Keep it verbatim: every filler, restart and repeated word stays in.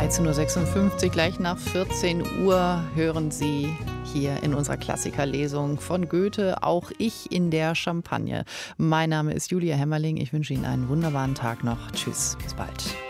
dreizehn Uhr sechsundfünfzig, gleich nach vierzehn Uhr hören Sie hier in unserer Klassikerlesung von Goethe Auch ich in der Champagne. Mein Name ist Julia Hemmerling. Ich wünsche Ihnen einen wunderbaren Tag noch. Tschüss, bis bald.